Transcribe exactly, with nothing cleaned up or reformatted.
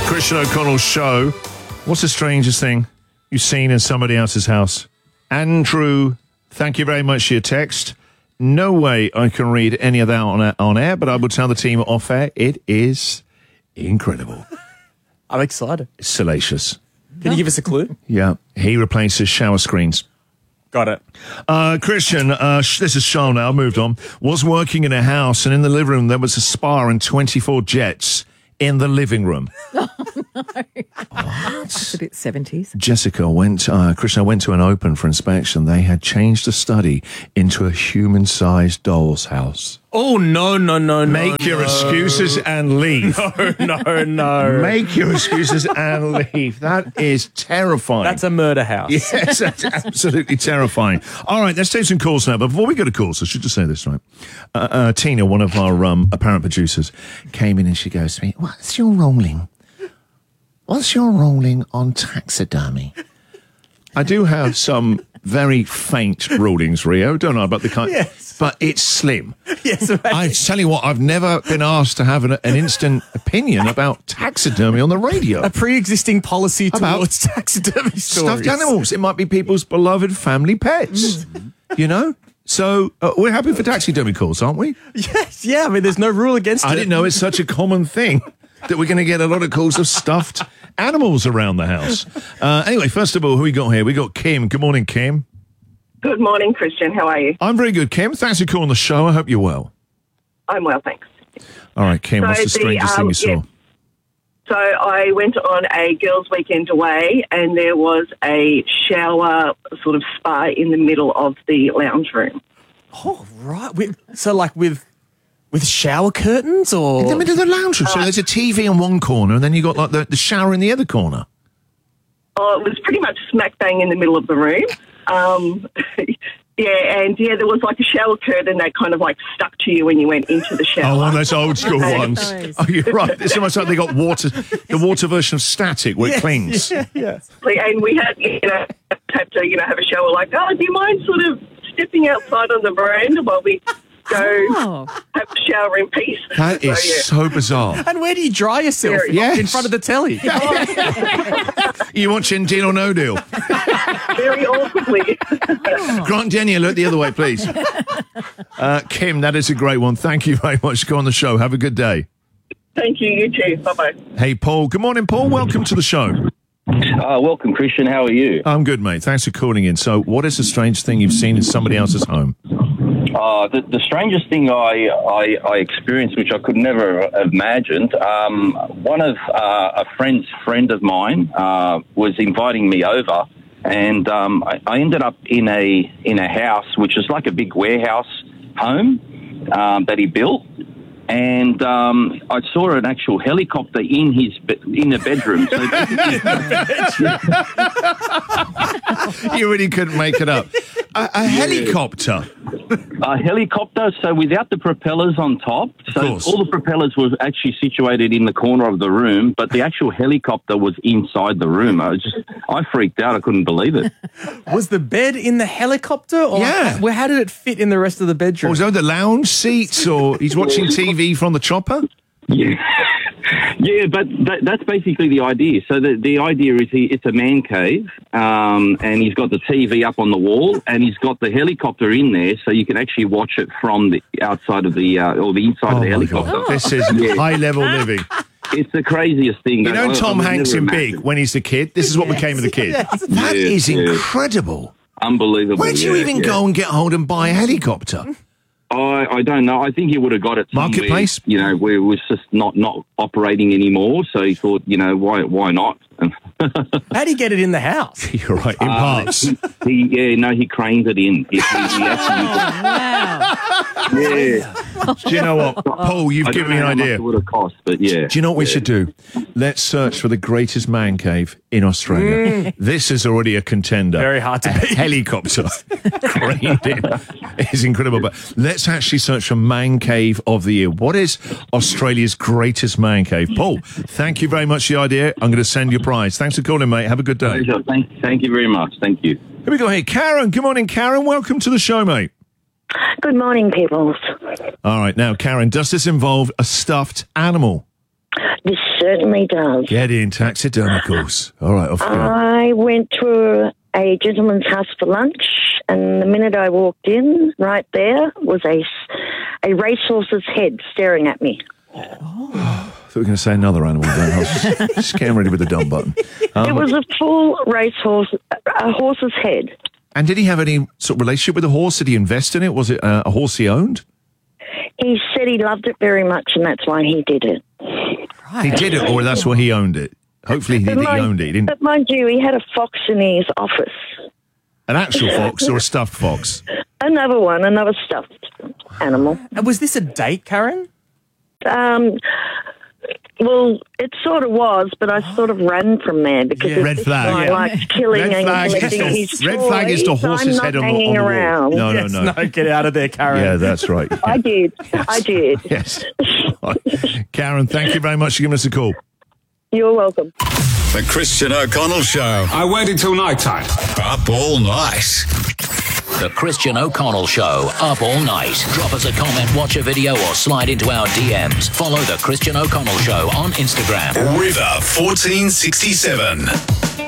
Christian O'Connell's show. What's the strangest thing you've seen in somebody else's house? Andrew, thank you very much for your text. No way I can read any of that on, on air, but I will tell the team off air. It is incredible. I'm excited. It's salacious. Can you give us a clue? Yeah. He replaces shower screens. Got it. Uh, Christian, uh, sh- this is Charles now, moved on, was working in a house, and in the living room there was a spa and twenty-four jets in the living room. Oh, no. That's a bit seventies. Jessica went, uh, Christian, I went to an open for inspection. They had changed the study into a human-sized doll's house. Oh, no, no, no, no. Make your no. excuses and leave. No, no, no. Make your excuses and leave. That is terrifying. That's a murder house. Yes, that's absolutely terrifying. All right, let's take some calls now. But before we go to calls, I should just say this, right? Uh, uh, Tina, one of our um, apparent producers, came in and she goes to me, what's your ruling? What's your ruling on taxidermy? I do have some very faint rulings, Rio, don't I? About the kind, Yes. But it's slim. Yes, right. I tell you what, I've never been asked to have an, an instant opinion about taxidermy on the radio. A pre-existing policy About towards taxidermy stories. Stuffed animals. It might be people's beloved family pets. You know? So uh, we're happy for taxidermy calls, aren't we? Yes, yeah. I mean, there's no rule against it. I didn't know it's such a common thing that we're going to get a lot of calls of stuffed animals around the house. Uh, anyway, first of all, who we got here? We got Kim. Good morning, Kim. Good morning, Christian. How are you? I'm very good, Kim. Thanks for calling the show. I hope you're well. I'm well, thanks. All right, Kim, So what's the the, strangest um, thing you saw? yeah. So I went on a girls' weekend away, and there was a shower sort of spa in the middle of the lounge room. Oh, right. With, so, like, with with shower curtains or... In the middle of the lounge room. So there's a T V in one corner, and then you got like the, the shower in the other corner. Oh, it was pretty much smack bang in the middle of the room. Um, yeah, and yeah, there was like a shower curtain that kind of like stuck to you when you went into the shower. Oh, one of those old school ones. Those. Oh, you're right. It's almost like they got water, the water version of Static where it cleans. Yeah, yes. And we had, you know, had to, you know, have a shower like, oh, do you mind sort of stepping outside on the veranda while we go Oh. have a shower in peace? That is So, yeah. so bizarre. And where do you dry yourself? Very- Yes. In front of the telly. You watching Deal or No Deal? Very awkwardly. Grant Denny, look the other way, please. Uh, Kim, that is a great one. Thank you very much. Go on the show. Have a good day. Thank you. You too. Bye-bye. Hey, Paul. Good morning, Paul. Welcome to the show. Uh, welcome, Christian. How are you? I'm good, mate. Thanks for calling in. So, what is the strangest thing you've seen in somebody else's home? Uh, the, the strangest thing I, I, I experienced, which I could never have imagined, um, one of uh, a friend's friend of mine uh, was inviting me over, and um, I, I ended up in a in a house which is like a big warehouse home um, that he built. And um, I saw an actual helicopter in his be- in the bedroom. So You really couldn't make it up. A, a helicopter. a helicopter, so without the propellers on top. So course. all the propellers were actually situated in the corner of the room, but the actual helicopter was inside the room. I was just, I freaked out. I couldn't believe it. Was the bed in the helicopter? Or Yeah. Where, how did it fit in the rest of the bedroom? Or was that the lounge seats? Or he's watching T V from the chopper? Yeah, yeah, but that, that's basically the idea. So the, the idea is he, it's a man cave, um, and he's got the T V up on the wall, and he's got the helicopter in there, so you can actually watch it from the outside of the uh, or the inside of the my helicopter. God. This is Yeah. high-level living. It's the craziest thing. You know I- I Tom would Hanks never in Big imagine. when he's the kid? This is what became of the kid. That Yeah, is yeah. incredible. Unbelievable. Where do you yeah, even yeah. go and get hold and buy a helicopter? I, I don't know. I think he would have got it somewhere, Marketplace? you know, where it was just not, not operating anymore. So he thought, you know, why why not? How do you get it in the house? You're right, in parts. he, he, yeah, no, he cranes it in. He, he, he actually, Wow. yeah. Do you know what? Paul, you've I don't given me know an how much idea. it would have cost, but yeah. Do you know what we should do? Let's search for the greatest man cave in Australia. This is already a contender. Very hard to a beat. helicopter craned in. It's incredible. But let's actually search for man cave of the year. What is Australia's greatest man cave? Paul, thank you very much for the idea. I'm going to send you a prize. Thanks for calling, mate. Have a good day. Pleasure. Thank, thank you very much. Thank you. Here we go. Hey, Karen. Good morning, Karen. Welcome to the show, mate. Good morning, peoples. All right. Now, Karen, does this involve a stuffed animal? This certainly does. Get in, taxidermicals. All right, off you go. I went to a gentleman's house for lunch, and the minute I walked in, right there was a, a racehorse's head staring at me. I thought we were going to say another animal then. I was just, just getting ready with the dumb button. Um, It was a full racehorse, a horse's head. and did he have any sort of relationship with the horse? Did he invest in it? Was it uh, a horse he owned? He said he loved it very much, and that's why he did it. He did it, or that's why he owned it. Hopefully he, But he mind, owned it. He didn't, but mind you, he had a fox in his office. an actual fox or a stuffed fox? Another one, another stuffed animal. And was this a date, Karen? Um, well, it sort of was, but I sort of ran from there because Yeah. if Red this flag, guy yeah. likes killing Red and flag is collecting the- his red flag is the toys, horse's I'm head not on the- hanging on the wall. around. No, yes, no, no. Get out of there, Karen. Yeah, that's right. I did. I did. Yes. Karen, thank you very much for giving us a call. You're welcome. The Christian O'Connell Show. I waited till night time. Up all night. The Christian O'Connell Show, up all night. Drop us a comment, watch a video, or slide into our D Ms. Follow The Christian O'Connell Show on Instagram. River fourteen sixty-seven.